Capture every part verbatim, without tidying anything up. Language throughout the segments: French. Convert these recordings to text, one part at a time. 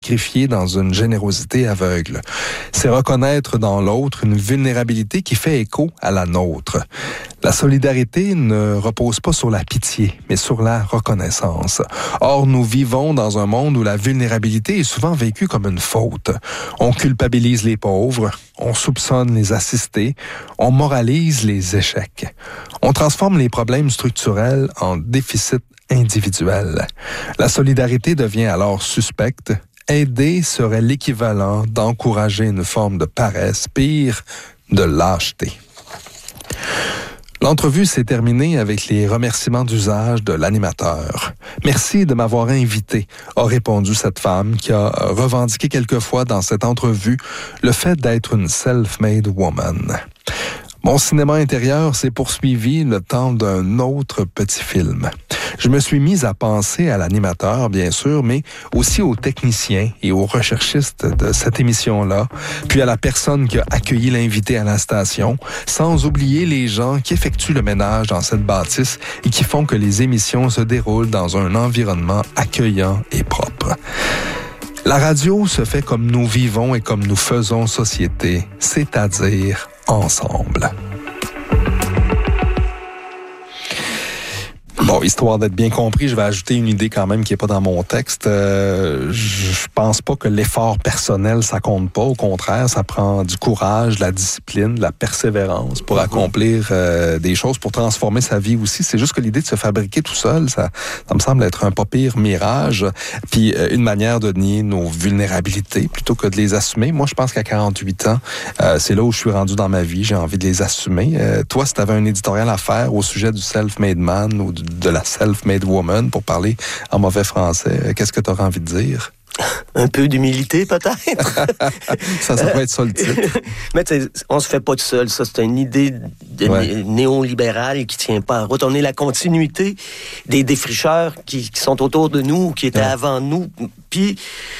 sacrifier dans une générosité aveugle. C'est reconnaître dans l'autre une vulnérabilité qui fait écho à la nôtre. La solidarité ne repose pas sur la pitié, mais sur la reconnaissance. Or, nous vivons dans un monde où la vulnérabilité est souvent vécue comme une faute. On culpabilise les pauvres, on soupçonne les assistés, on moralise les échecs. On transforme les problèmes structurels en déficits individuels. La solidarité devient alors suspecte. Aider serait l'équivalent d'encourager une forme de paresse, pire, de lâcheté. L'entrevue s'est terminée avec les remerciements d'usage de l'animateur. Merci de m'avoir invité, a répondu cette femme qui a revendiqué quelquefois dans cette entrevue le fait d'être une self-made woman. Mon cinéma intérieur s'est poursuivi le temps d'un autre petit film. Je me suis mis à penser à l'animateur, bien sûr, mais aussi aux techniciens et aux recherchistes de cette émission-là, puis à la personne qui a accueilli l'invité à la station, sans oublier les gens qui effectuent le ménage dans cette bâtisse et qui font que les émissions se déroulent dans un environnement accueillant et propre. La radio se fait comme nous vivons et comme nous faisons société, c'est-à-dire ensemble. Bon, histoire d'être bien compris, je vais ajouter une idée quand même qui n'est pas dans mon texte. Euh, je pense pas que l'effort personnel, ça compte pas. Au contraire, ça prend du courage, de la discipline, de la persévérance pour accomplir euh, des choses, pour transformer sa vie aussi. C'est juste que l'idée de se fabriquer tout seul, ça, ça me semble être un pas pire mirage. Puis euh, une manière de nier nos vulnérabilités plutôt que de les assumer. Moi, je pense qu'à quarante-huit ans, euh, c'est là où je suis rendu dans ma vie. J'ai envie de les assumer. Euh, toi, si tu avais un éditorial à faire au sujet du self-made man ou du de la self-made woman, pour parler en mauvais français, qu'est-ce que tu aurais envie de dire? Un peu d'humilité, peut-être. ça, ça pourrait être ça le titre. Mais tu sais, on se fait pas tout seul. Ça, c'est une idée de ouais. né- néolibérale qui tient pas à retourner la continuité des défricheurs qui, qui sont autour de nous, qui étaient ouais. avant nous. Puis,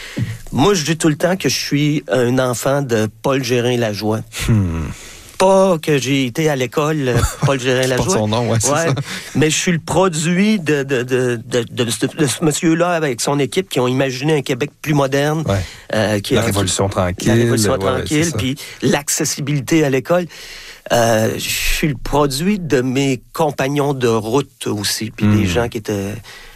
moi, je dis tout le temps que je suis un enfant de Paul Gérin-Lajoie. Hmm. Pas que j'ai été à l'école Paul Gérin-Lajoie. C'est pas son nom, ouais, c'est ouais, ça. Mais je suis le produit de, de, de, de, de, de, ce, de ce monsieur-là avec son équipe qui ont imaginé un Québec plus moderne. Ouais. Euh, qui la a, Révolution tranquille. La Révolution ouais, tranquille, puis l'accessibilité à l'école. Euh, je suis le produit de mes compagnons de route aussi, puis mmh. des gens qui étaient...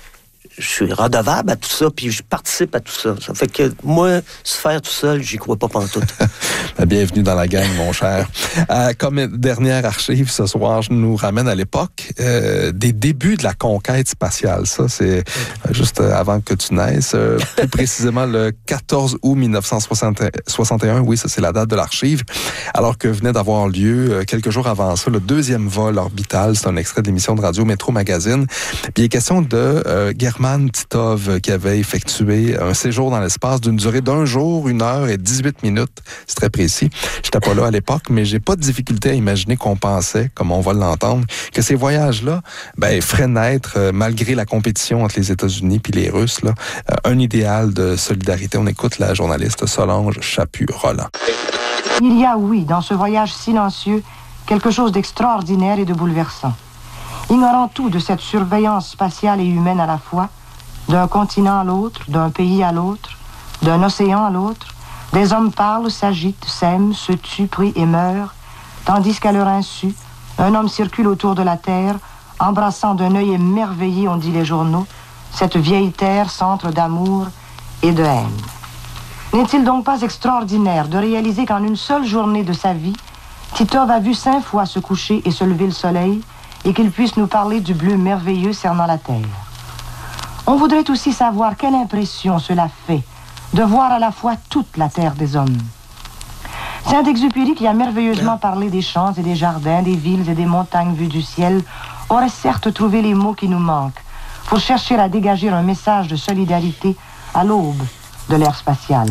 Je suis redevable à tout ça, puis je participe à tout ça. Ça fait que moi, se faire tout seul, j'y crois pas pantoute. Bienvenue dans la gang, mon cher. Euh, comme dernière archive ce soir, je nous ramène à l'époque euh, des débuts de la conquête spatiale. Ça, c'est euh, juste avant que tu naisses. Euh, plus précisément, le quatorze août dix-neuf cent soixante et un. Oui, ça, c'est la date de l'archive. Alors que venait d'avoir lieu, euh, quelques jours avant ça, le deuxième vol orbital. C'est un extrait de l'émission de radio Métro Magazine. Puis il est question de euh, German Titov qui avait effectué un séjour dans l'espace d'une durée d'un jour, une heure et dix-huit minutes. C'est très précis. J'étais pas là à l'époque, mais j'ai pas de difficulté à imaginer qu'on pensait, comme on va l'entendre, que ces voyages-là, ben, feraient naître, euh, malgré la compétition entre les États-Unis puis les Russes, là, euh, un idéal de solidarité. On écoute la journaliste Solange Chaput-Roland. Il y a, oui, dans ce voyage silencieux, quelque chose d'extraordinaire et de bouleversant. Ignorant tout de cette surveillance spatiale et humaine à la fois, d'un continent à l'autre, d'un pays à l'autre, d'un océan à l'autre, des hommes parlent, s'agitent, s'aiment, se tuent, prient et meurent, tandis qu'à leur insu, un homme circule autour de la Terre, embrassant d'un œil émerveillé, on dit les journaux, cette vieille Terre, centre d'amour et de haine. N'est-il donc pas extraordinaire de réaliser qu'en une seule journée de sa vie, Titov a vu cinq fois se coucher et se lever le soleil, et qu'il puisse nous parler du bleu merveilleux cernant la terre. On voudrait aussi savoir quelle impression cela fait de voir à la fois toute la terre des hommes. Saint-Exupéry, qui a merveilleusement parlé des champs et des jardins, des villes et des montagnes vues du ciel, aurait certes trouvé les mots qui nous manquent pour chercher à dégager un message de solidarité à l'aube de l'ère spatiale.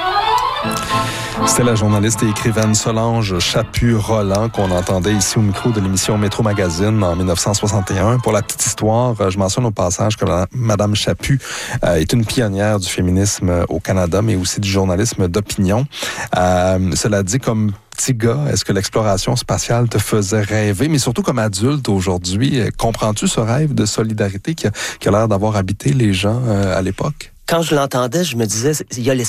C'était la journaliste et écrivaine Solange Chaput-Roland qu'on entendait ici au micro de l'émission Métro Magazine en dix-neuf cent soixante et un. Pour la petite histoire, je mentionne au passage que Madame Chaput euh, est une pionnière du féminisme au Canada, mais aussi du journalisme d'opinion. Euh, cela dit, comme petit gars, est-ce que l'exploration spatiale te faisait rêver? Mais surtout comme adulte aujourd'hui, comprends-tu ce rêve de solidarité qui a, qui a l'air d'avoir habité les gens euh, à l'époque? quand je l'entendais, je me disais, il y a